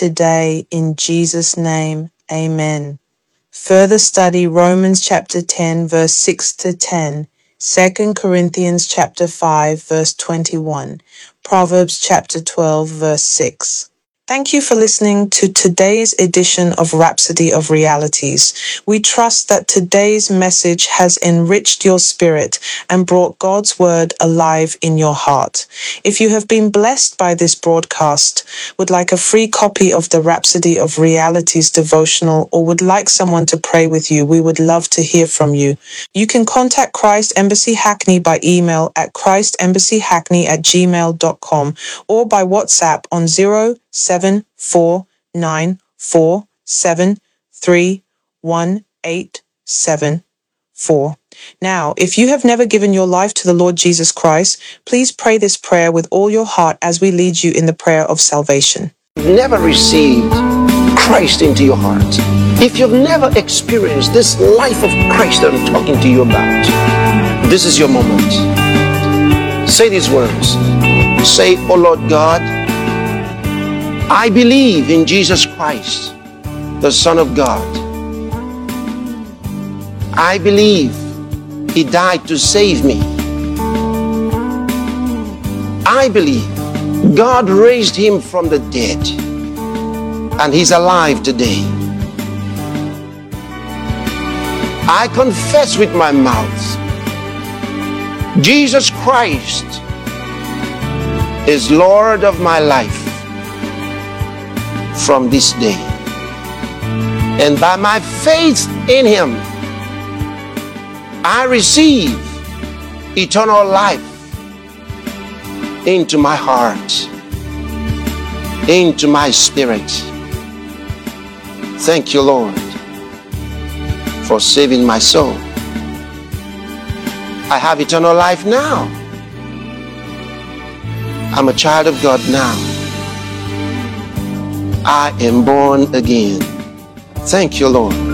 today in Jesus' name. Amen. Further study Romans chapter 10 verse 6 to 10, 2 Corinthians chapter 5 verse 21, Proverbs chapter 12 verse 6. Thank you for listening to today's edition of Rhapsody of Realities. We trust that today's message has enriched your spirit and brought God's word alive in your heart. If you have been blessed by this broadcast, would like a free copy of the Rhapsody of Realities devotional, or would like someone to pray with you, we would love to hear from you. You can contact Christ Embassy Hackney by email at christembassyhackney@gmail.com or by WhatsApp on 0749473187. Now, if you have never given your life to the Lord Jesus Christ, please pray this prayer with all your heart as we lead you in the prayer of salvation. Never received Christ into your heart, if you've never experienced this life of Christ that I'm talking to you about, this is your moment. Say these words. Say, "Oh Lord God, I believe in Jesus Christ, the Son of God. I believe He died to save me. I believe God raised Him from the dead, and He's alive today. I confess with my mouth, Jesus Christ is Lord of my life from this day. And by my faith in Him, I receive eternal life into my heart, into my spirit. Thank you, Lord, for saving my soul. I have eternal life now. I'm a child of God now. I am born again. Thank you, Lord.